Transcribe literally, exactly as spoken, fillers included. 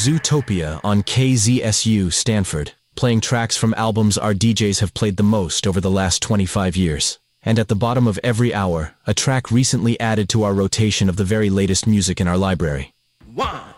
Zootopia on K Z S U Stanford, playing tracks from albums our D Js have played the most over the last twenty-five years. And at the bottom of every hour, a track recently added to our rotation of the very latest music in our library. One.